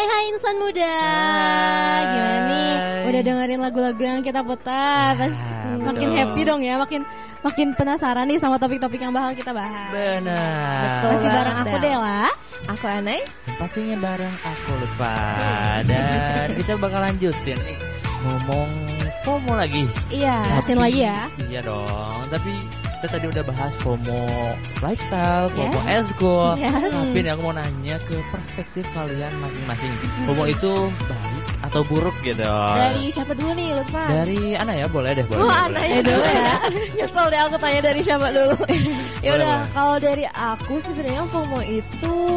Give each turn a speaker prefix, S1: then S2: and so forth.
S1: Hai insan muda.
S2: Hai.
S1: Gimana nih? Udah dengerin lagu-lagu yang kita putar? Makin
S2: betul.
S1: happy dong ya, makin penasaran nih sama topik-topik yang bakal kita bahas.
S2: Benar.
S1: Betul. Masih bareng aku
S3: Del.
S1: Dela.
S3: Aku Anai.
S2: Dan pastinya bareng aku Lutfa. Dan kita bakal lanjutin nih ngomong FOMO lagi.
S1: Iya, lanjutin lagi ya.
S2: Iya dong. Tapi kita tadi udah bahas FOMO lifestyle, FOMO eskul.
S1: Yes.
S2: Tapi nih aku mau nanya ke perspektif kalian masing-masing. FOMO itu baik atau buruk gitu?
S3: Dari siapa dulu nih Lutfa?
S2: Dari Ana ya, boleh deh. Boleh,
S3: Oh,
S2: boleh.
S3: Ana ya dulu ya. Nyesel deh aku tanya dari siapa dulu. Ya
S2: Boleh,
S3: udah,
S2: boleh.
S3: kalau dari aku sebenarnya FOMO itu